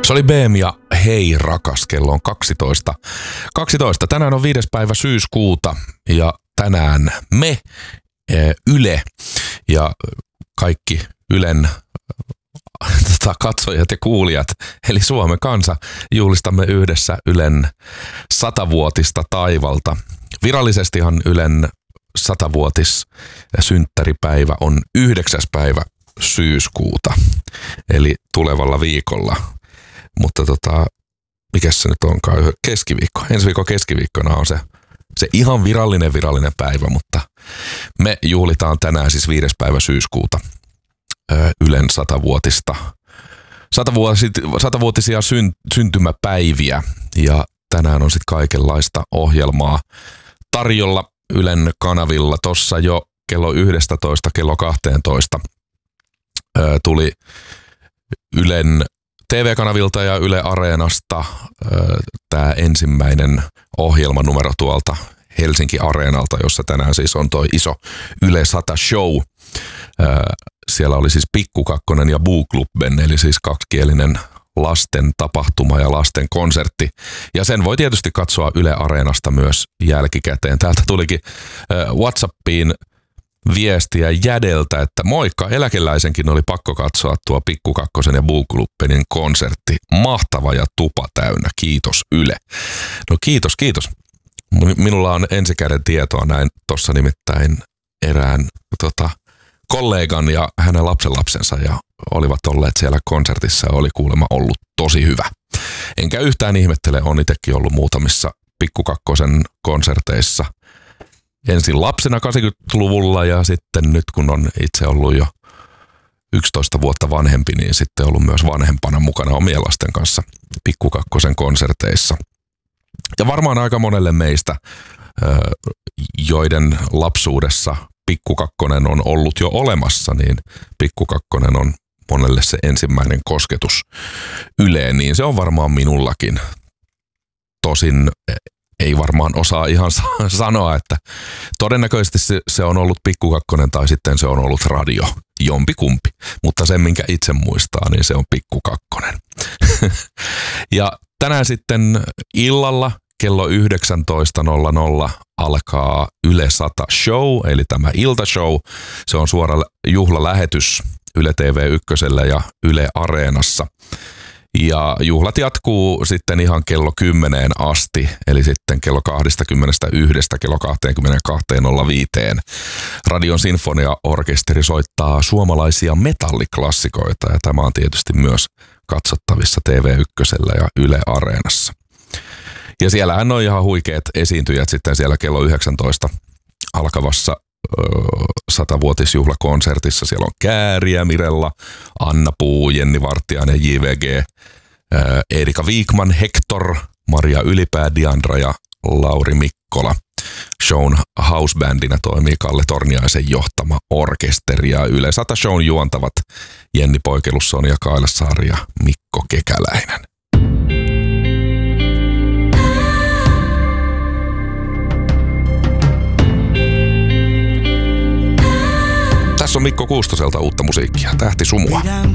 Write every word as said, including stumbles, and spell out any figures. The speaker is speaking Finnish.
Se oli B M ja Hei rakas, kello on kaksitoista. kaksitoista. Tänään on viides päivä syyskuuta ja tänään me, Yle ja kaikki Ylen tota, katsojat ja kuulijat, eli Suomen kansa, juhlistamme yhdessä Ylen satavuotista taivalta. Virallisestihan Ylen satavuotis synttäripäivä on yhdeksäs päivä syyskuuta, eli tulevalla viikolla. Mutta tota, mikä se nyt onkaan, keskiviikko. Ensi viikon keskiviikkona on se, se ihan virallinen virallinen päivä, mutta me juhlitaan tänään siis viides päivä syyskuuta Ylen satavuotista, satavuotisia syn, syntymäpäiviä ja tänään on sitten kaikenlaista ohjelmaa tarjolla Ylen kanavilla. Tossa jo kello yksitoista, kello kaksitoista ö, tuli Ylen T V-kanavilta ja Yle Areenasta tämä ensimmäinen ohjelmanumero tuolta Helsinki Areenalta, jossa tänään siis on toi iso Yle sata show. Ö, siellä oli siis Pikku Kakkonen ja Buuklubben, eli siis kaksikielinen lasten tapahtuma ja lasten konsertti. Ja sen voi tietysti katsoa Yle Areenasta myös jälkikäteen. Täältä tulikin ö, WhatsAppiin viestiä Jädeltä, että moikka, eläkeläisenkin oli pakko katsoa tuo Pikku Kakkosen ja Buuklubbenin konsertti. Mahtava ja tupa täynnä, kiitos Yle. No kiitos, kiitos. Minulla on ensikäden tietoa näin tuossa nimittäin erään tota, kollegan ja hänen lapsenlapsensa ja olivat olleet siellä konsertissa ja oli kuulemma ollut tosi hyvä. Enkä yhtään ihmettele, on itsekin ollut muutamissa Pikku Kakkosen konserteissa. Ensin lapsena kahdeksankymmentäluvulla ja sitten nyt kun on itse ollut jo yksitoista vuotta vanhempi, niin sitten ollut myös vanhempana mukana omien lasten kanssa Pikku Kakkosen konserteissa. Ja varmaan aika monelle meistä, joiden lapsuudessa Pikku Kakkonen on ollut jo olemassa, niin Pikku Kakkonen on monelle se ensimmäinen kosketus Yleen, niin se on varmaan minullakin. Tosin ei varmaan osaa ihan sanoa, että todennäköisesti se, se on ollut Pikku Kakkonen tai sitten se on ollut radio, jompikumpi. Mutta sen, minkä itse muistaa, niin se on Pikku Kakkonen. Ja tänään sitten illalla kello yhdeksäntoista nolla nolla alkaa Yle sata show, eli tämä iltashow. Se on suora juhlalähetys Yle T V ykkösellä ja Yle Areenassa. Ja juhlat jatkuu sitten ihan kello kymmeneen asti, eli sitten kello kaksikymmentäyksi kello kaksikymmentäkaksi nolla viisi. Radion sinfoniaorkesteri soittaa suomalaisia metalliklassikoita ja tämä on tietysti myös katsottavissa T V ykkösellä ja Yle Areenassa. Ja siellähän on ihan huikeat esiintyjät sitten siellä kello yhdeksäntoista alkavassa satavuotisjuhlakonsertissa. Siellä on Kääriä, Mirella, Anna Puu, Jenni Vartiainen, J V G, Erika Wikman, Hector, Maria Ylipää, Diandra ja Lauri Mikkola. Shown housebandina toimii Kalle Torniaisen johtama orkesteri ja Yle sata shown juontavat Jenni Poikelus, Sonja Kailassaari ja Mikko Kekäläinen. Tässä on Mikko Kuustoselta uutta musiikkia, Tähti sumua. Pidän